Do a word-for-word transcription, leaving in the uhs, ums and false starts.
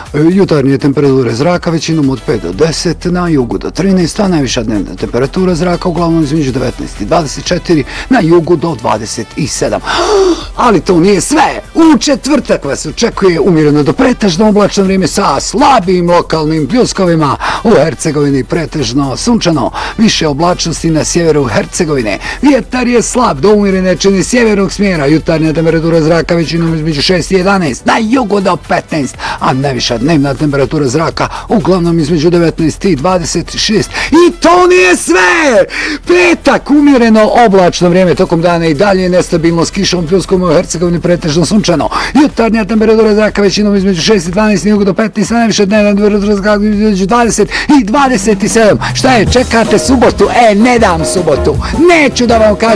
Jutarnje temperature zraka većinom od pet do deset, na jugu do trinaest, a najviša dnevna temperatura zraka uglavnom između devetnaest i dvadeset četiri, na jugu do dvadeset sedam. Ali to nije sve. U četvrtak vas očekuje umjereno do pretežno oblačno vrijeme sa slabim lokalnim pljuskovima. U Hercegovini pretežno sunčano, više oblačnosti na sjeveru Hercegovine. Vjetar je slab do umjerene čini sjevernog smjera. Jutarnja temperatura zraka većinom između šest i jedanaest, na jugu do petnaest, a najviša dnevna temperatura zraka uglavnom između devetnaest i dvadeset šest. I to nije sve! Petak umjereno oblačno vrijeme tokom dana i dalje nestabilno s kišom pljuskom u Hercegovini pretežno sunčano. Jutarnja temperatura zraka većinom između šest i dvanaest, na jugu do petnaest, a najviša dnevna temperatura zraka između dvadeset i dvadeset sedam. Šta je, čekate subotu? E, ne dam subotu. Neću da vam kažem